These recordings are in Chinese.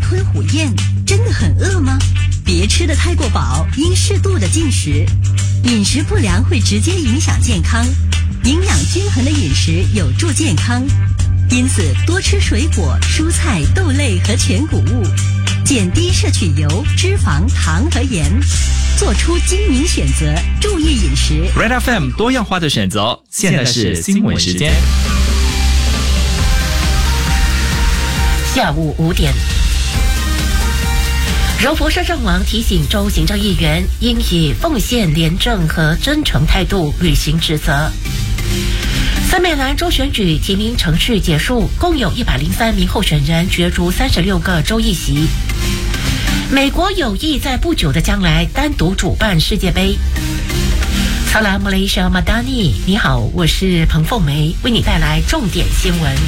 吞虎咽，真的很饿吗？别吃得太过饱，应适度的进食。饮食不良会直接影响健康，营养均衡的饮食有助健康。因此，多吃水果、蔬菜、豆类和全谷物，减低摄取油、脂肪、糖和盐，做出精明选择，注意饮食。 Red FM 多样化的选择，现在是新闻时间。 下午5点，柔佛社政网提醒州行政议员应以奉献、廉政和真诚态度履行职责。森美兰州选举提名程序结束，共有103名候选人角逐36个州议席。美国有意在不久的将来单独主办世界杯。Salam Malaysia Madani， 你好，我是彭凤梅，为你带来重点新闻。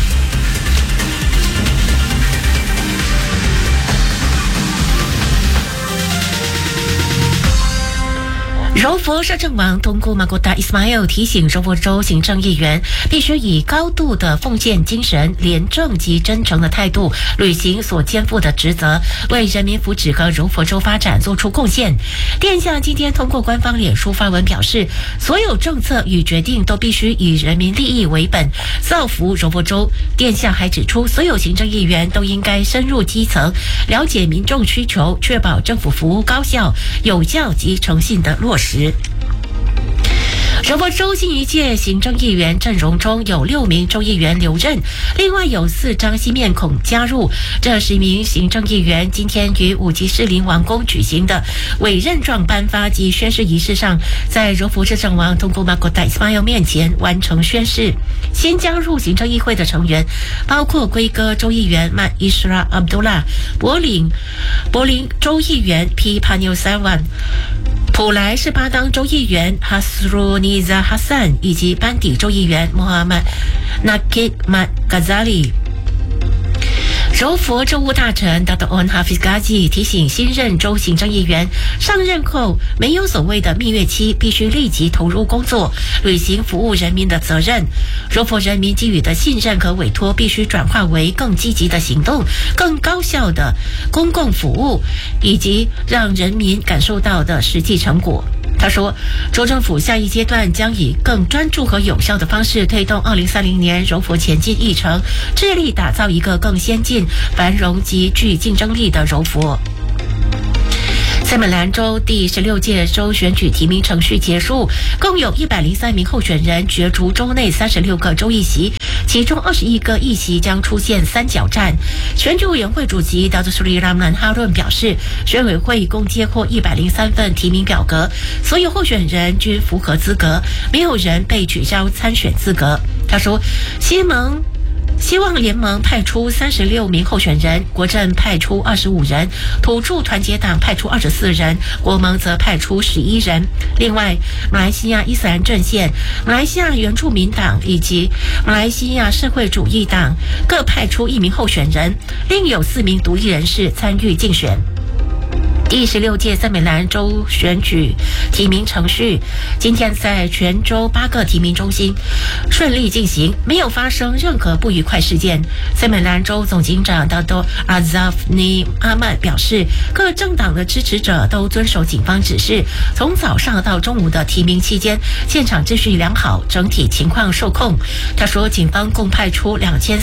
柔佛社政网通过马国达 Ismail 提醒柔佛州行政议员必须以高度的奉献精神、廉政及真诚的态度履行所肩负的职责，为人民福祉和柔佛州发展做出贡献。殿下今天通过官方脸书发文表示，所有政策与决定都必须以人民利益为本，造福柔佛州。殿下还指出，所有行政议员都应该深入基层，了解民众需求，确保政府服务高效、有效及诚信的落实。柔佛州新一届行政议员阵容中有6名州议员留任，另外有4张新面孔加入。这10名行政议员今天于五级士林王宫举行的委任状颁发及宣誓仪式上，在柔佛社政王通过马国达 Ismail 面前完成宣誓。新加入行政议会的成员包括圭哥州议员曼伊什拉阿卜杜拉、柏林州议员 P. Paniusawan、普莱士巴当州议员哈斯鲁尼扎哈桑以及班底州议员穆罕默纳基曼嘎扎里。柔佛州务大臣 Dr. On Hafiz Ghazi 提醒新任州行政议员，上任后没有所谓的蜜月期，必须立即投入工作，履行服务人民的责任。柔佛人民给予的信任和委托必须转化为更积极的行动、更高效的公共服务，以及让人民感受到的实际成果。他说，州政府下一阶段将以更专注和有效的方式推动2030年柔佛前进议程，致力打造一个更先进、繁荣及具竞争力的柔佛。塞美兰州第16届州选举提名程序结束，共有103名候选人角逐州内36个州议席，其中21个议席将出现三角战。选举委员会主席 Dr. Sri Ramlan Harun 表示，选委会共接获103份提名表格，所有候选人均符合资格，没有人被取消参选资格。他说，希望联盟派出36名候选人，国阵派出25人，土著团结党派出24人，国盟则派出11人。另外，马来西亚伊斯兰阵线、马来西亚原住民党以及马来西亚社会主义党各派出1名候选人，另有4名独立人士参与竞选。第16届森美兰州选举提名程序今天在全州8个提名中心顺利进行，没有发生任何不愉快事件。森美兰州总警长 Dr. Azafni Ahmad 表示，各政党的支持者都遵守警方指示，从早上到中午的提名期间，现场秩序良好，整体情况受控。他说，警方共派出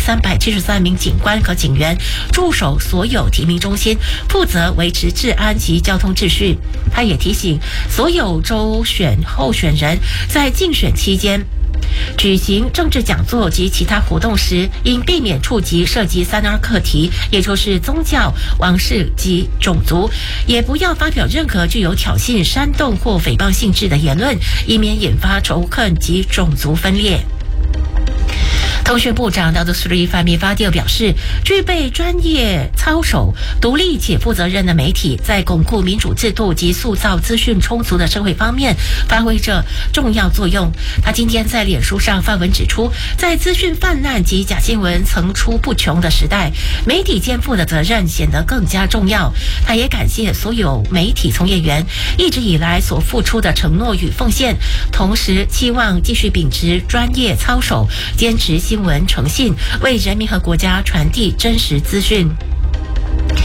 2373名警官和警员驻守所有提名中心，负责维持治安及交通秩序。他也提醒所有州选候选人在竞选期间举行政治讲座及其他活动时，应避免触及涉及3R 课题，也就是宗教、王室及种族，也不要发表任何具有挑衅、煽动或诽谤性质的言论，以免引发仇恨及种族分裂。通讯部长 Dr. Sri Fahmi Fadil 表示，具备专业操守、独立且负责任的媒体，在巩固民主制度及塑造资讯充足的社会方面发挥着重要作用。他今天在脸书上发文指出，在资讯泛滥及假新闻层出不穷的时代，媒体肩负的责任显得更加重要。他也感谢所有媒体从业员一直以来所付出的承诺与奉献，同时期望继续秉持专业操守，坚持新闻诚信，为人民和国家传递真实资讯。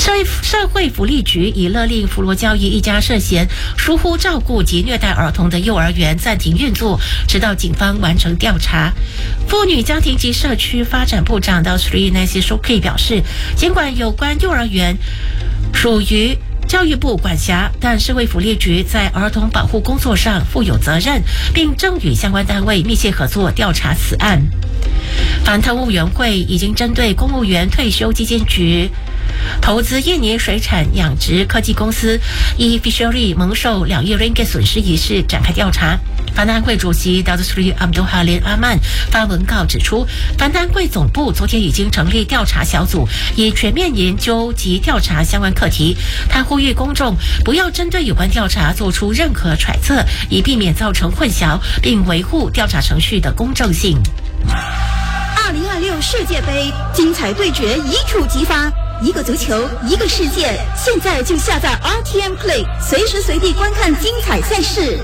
社会福利局已勒令福罗教育一家涉嫌疏忽照顾及虐待儿童的幼儿园暂停运作，直到警方完成调查。妇女家庭及社区发展部长Sri Nancy Shuki 表示，尽管有关幼儿园属于教育部管辖，但社会福利局在儿童保护工作上负有责任，并正与相关单位密切合作调查此案。反贪污委员会已经针对公务员退休基金局投资印尼水产养殖科技公司以 Fishery 蒙受2亿 ringgit 损失一事展开调查。反贪会主席 Sri Abdul Halim Aman 发文告指出，反贪会总部昨天已经成立调查小组，以全面研究及调查相关课题。他呼吁公众不要针对有关调查做出任何揣测，以避免造成混淆，并维护调查程序的公正性。 2026世界杯精彩对决一触即发，一个足球，一个世界。现在就下载 RTM Play， 随时随地观看精彩赛事。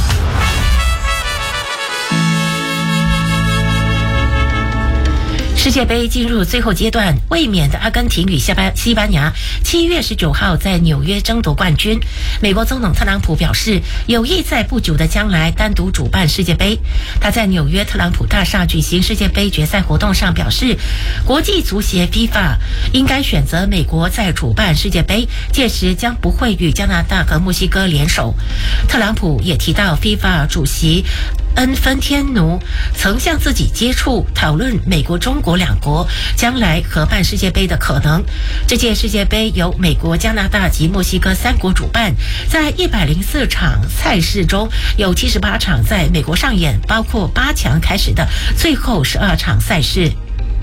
世界杯进入最后阶段，卫冕的阿根廷与西班牙7月19号在纽约争夺冠军。美国总统特朗普表示，有意在不久的将来单独主办世界杯。他在纽约特朗普大厦举行世界杯决赛活动上表示，国际足协 FIFA 应该选择美国在主办世界杯，届时将不会与加拿大和墨西哥联手。特朗普也提到 FIFA 主席恩芬天奴曾向自己接触，讨论美国、中国两国将来合办世界杯的可能。这届世界杯由美国、加拿大及墨西哥3国主办，在104场赛事中，有78场在美国上演，包括8强开始的最后12场赛事。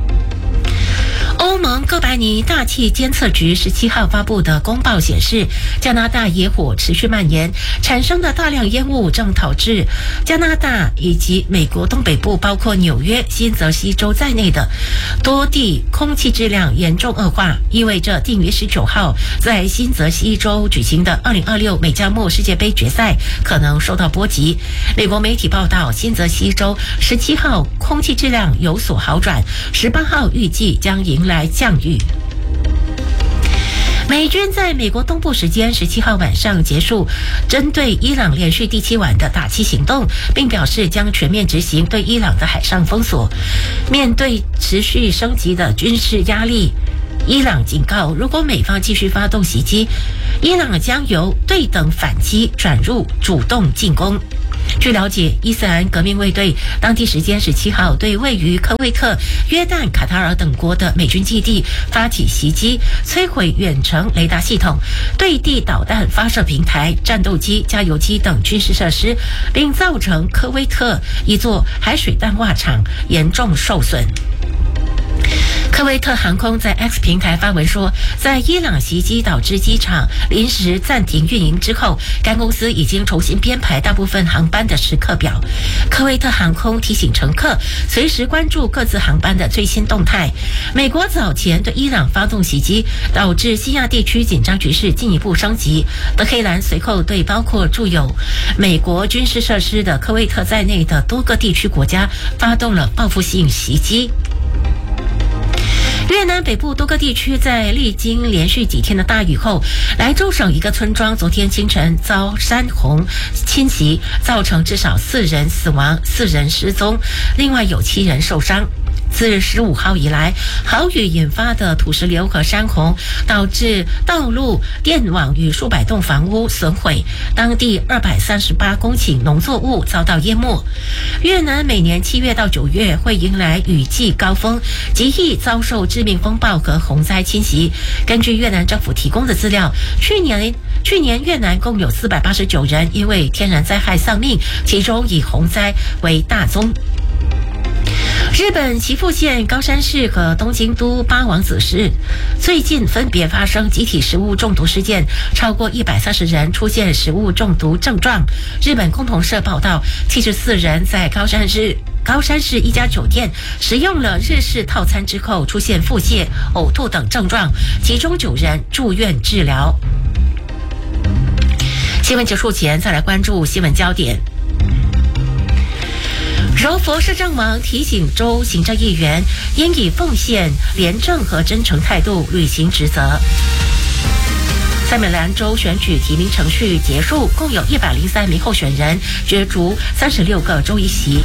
欧盟哥白尼大气监测局17号发布的公报显示，加拿大野火持续蔓延，产生的大量烟雾正导致加拿大以及美国东北部，包括纽约、新泽西州在内的多地空气质量严重恶化，意味着定于19号在新泽西州举行的2026美加墨世界杯决赛可能受到波及。美国媒体报道，新泽西州17号空气质量有所好转，18号预计将迎来降雨。美军在美国东部时间17号晚上结束针对伊朗连续第7晚的打击行动，并表示将全面执行对伊朗的海上封锁。面对持续升级的军事压力，伊朗警告，如果美方继续发动袭击，伊朗将由对等反击转入主动进攻。据了解，伊斯兰革命卫队当地时间17号对位于科威特、约旦、卡塔尔等国的美军基地发起袭击，摧毁远程雷达系统、对地导弹发射平台、战斗机、加油机等军事设施，并造成科威特一座海水淡化厂严重受损。科威特航空在 X 平台发文说，在伊朗袭击导致机场临时暂停运营之后，该公司已经重新编排大部分航班的时刻表。科威特航空提醒乘客随时关注各自航班的最新动态。美国早前对伊朗发动袭击，导致西亚地区紧张局势进一步升级。德黑兰随后对包括驻有美国军事设施的科威特在内的多个地区国家发动了报复性袭击。越南北部多个地区在历经连续几天的大雨后，莱州省一个村庄昨天清晨遭山洪侵袭，造成至少4人死亡、4人失踪，另外有7人受伤。自15号以来，豪雨引发的土石流和山洪导致道路、电网与数百栋房屋损毁，当地238公顷农作物遭到淹没。越南每年7月到9月会迎来雨季高峰，极易遭受致命风暴和洪灾侵袭。根据越南政府提供的资料，去年越南共有489人因为天然灾害丧命，其中以洪灾为大宗。日本岐阜县高山市和东京都八王子市最近分别发生集体食物中毒事件，超过130人出现食物中毒症状。日本共同社报道，74人在高山市一家酒店食用了日式套餐之后出现腹泻、呕吐等症状，其中9人住院治疗。新闻结束前，再来关注新闻焦点。柔佛市政网提醒州行政议员应以奉献、廉政和真诚态度履行职责。 塞美兰州选举提名程序结束，共有103名候选人角逐36个州议席。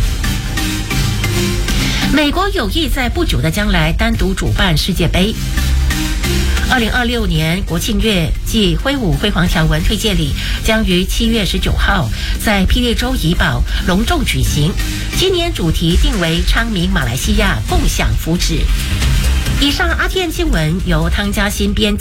美国有意在不久的将来单独主办世界杯。2026年国庆月暨挥舞辉煌条纹推介礼将于7月19号在霹雳州怡保隆重举行，今年主题定为昌明马来西亚，共享福祉。以上RTN新闻由汤嘉欣编辑。